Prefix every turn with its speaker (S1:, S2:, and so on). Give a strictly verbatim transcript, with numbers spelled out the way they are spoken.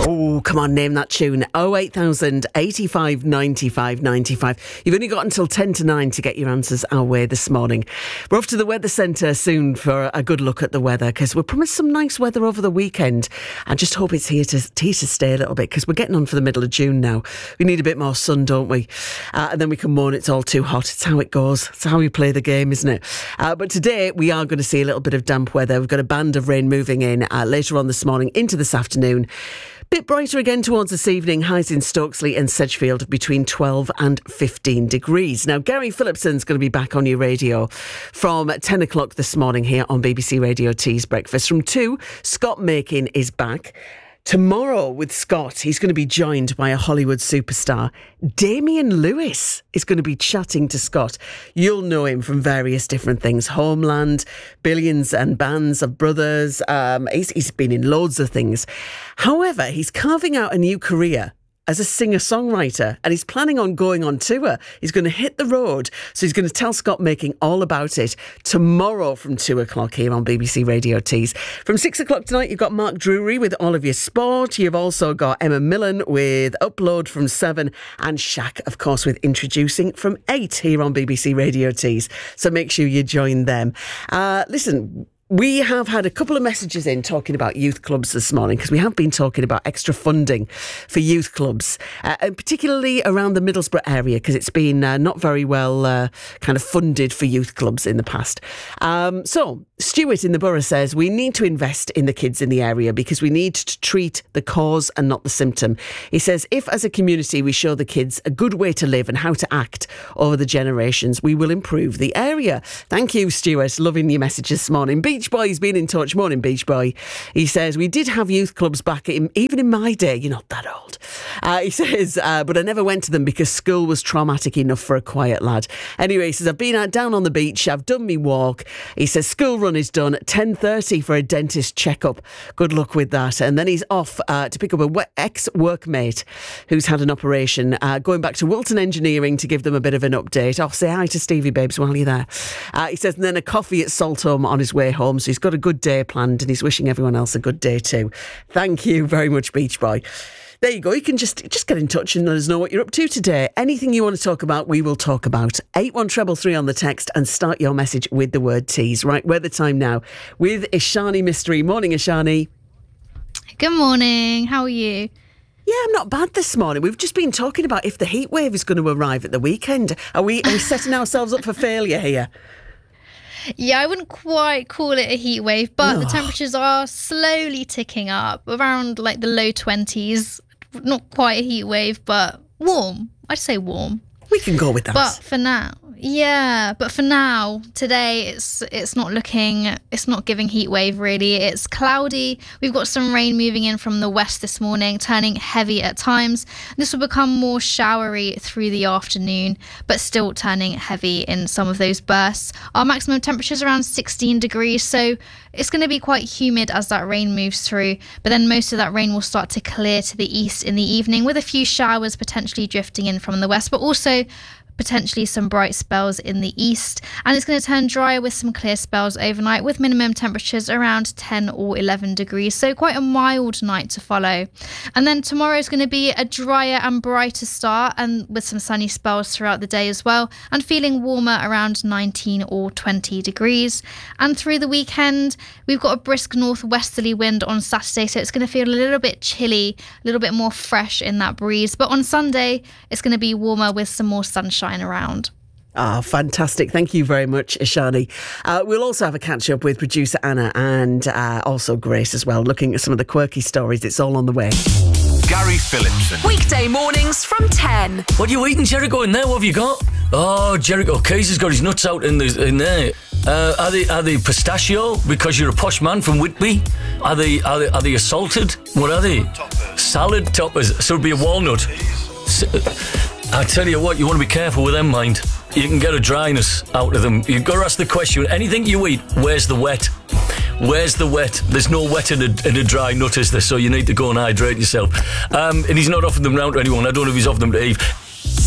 S1: Oh, come on, name that tune. oh eight thousand, eighty-five, ninety-five, ninety-five. You've only got until ten to nine to get your answers our way this morning. We're off to the weather centre soon for a good look at the weather, because we're promised some nice weather over the weekend. I just hope it's here to, here to stay a little bit, because we're getting on for the middle of June now. We need a bit more sun, don't we? Uh, and then we can moan it's all too hot. It's how it goes. It's how we play the game, isn't it? Uh, but today we are going to see a little bit of damp weather. We've got a band of rain moving in uh, later on this morning into this afternoon. Bit brighter again towards this evening. Highs in Stokesley and Sedgefield between twelve and fifteen degrees. Now, Gary Phillipson's going to be back on your radio from ten o'clock this morning here on B B C Radio T's Breakfast. From two, Scott Makin is back. Tomorrow with Scott, he's going to be joined by a Hollywood superstar. Damian Lewis is going to be chatting to Scott. You'll know him from various different things. Homeland, Billions and Bands of Brothers. Um, he's, he's been in loads of things. However, he's carving out a new career as a singer-songwriter, and he's planning on going on tour. He's going to hit the road, so he's going to tell Scott Makin all about it tomorrow from two o'clock here on B B C Radio T's. From six o'clock tonight, you've got Mark Drury with all of your sport. You've also got Emma Millen with Upload from seven, and Shaq, of course, with Introducing from eight here on B B C Radio T's. So make sure you join them. Uh, listen... We have had a couple of messages in talking about youth clubs this morning, because we have been talking about extra funding for youth clubs, uh, and particularly around the Middlesbrough area, because it's been uh, not very well uh, kind of funded for youth clubs in the past. Um, so Stuart in the borough says we need to invest in the kids in the area, because we need to treat the cause and not the symptom. He says if as a community we show the kids a good way to live and how to act over the generations, we will improve the area. Thank you, Stuart. Loving your message this morning. Beach Boy's been in touch. Morning, Beach Boy. He says, we did have youth clubs back in, even in my day. You're not that old. Uh, he says, uh, but I never went to them because school was traumatic enough for a quiet lad. Anyway, he says, I've been out down on the beach. I've done me walk. He says, school run is done at ten thirty for a dentist checkup. Good luck with that. And then he's off uh, to pick up a ex-workmate who's had an operation, uh, going back to Wilton Engineering to give them a bit of an update. Oh, say hi to Stevie Babes while you're there. Uh, he says, and then a coffee at Saltholm on his way home. So he's got a good day planned, and he's wishing everyone else a good day too. Thank you very much, Beach Boy. There you go. You can just just get in touch and let us know what you're up to today. Anything you want to talk about, we will talk about. eight one three three on the text, and start your message with the word tease. Right, we're the time now with Ishani Mystery. Morning, Ishani.
S2: Good morning. How are you?
S1: Yeah, I'm not bad this morning. We've just been talking about if the heat wave is going to arrive at the weekend. Are we, are we setting ourselves up for failure here?
S2: Yeah, I wouldn't quite call it a heat wave, but
S1: oh.
S2: the temperatures are slowly ticking up around like the low twenties. Not quite a heat wave, but warm. I'd say warm.
S1: We can go with that.
S2: But for now, yeah, but for now, today, it's it's not looking, it's not giving heat wave really. It's cloudy. We've got some rain moving in from the west this morning, turning heavy at times. This will become more showery through the afternoon, but still turning heavy in some of those bursts. Our maximum temperature is around sixteen degrees, so it's going to be quite humid as that rain moves through, but then most of that rain will start to clear to the east in the evening, with a few showers potentially drifting in from the west, but also potentially some bright spells in the east, and it's going to turn drier with some clear spells overnight, with minimum temperatures around ten or eleven degrees, so quite a mild night to follow. And then tomorrow is going to be a drier and brighter start, and with some sunny spells throughout the day as well, and feeling warmer around nineteen or twenty degrees. And through the weekend, we've got a brisk northwesterly wind on Saturday, so it's going to feel a little bit chilly, a little bit more fresh in that breeze. But on Sunday, it's going to be warmer with some more sunshine around.
S1: Ah, oh, fantastic. Thank you very much, Ishani. Uh, we'll also have a catch-up with producer Anna and uh, also Grace as well, looking at some of the quirky stories. It's all on the way.
S3: Gary Phillipson.
S4: Weekday mornings from ten.
S5: What are you eating, Jericho, in there? What have you got? Oh, Jericho, Case has got his nuts out in, the, in there. Uh, are they are they pistachio because you're a posh man from Whitby? Are they are they, are they assaulted? What are they?
S3: Toppers.
S5: Salad toppers. So it'd be a walnut. I tell you what, you want to be careful with them, mind. You can get a dryness out of them. You've got to ask the question, anything you eat, where's the wet? Where's the wet? There's no wet in a, in a dry nut, is there? So you need to go and hydrate yourself. Um, and he's not offering them round to anyone. I don't know if he's offered them to Eve.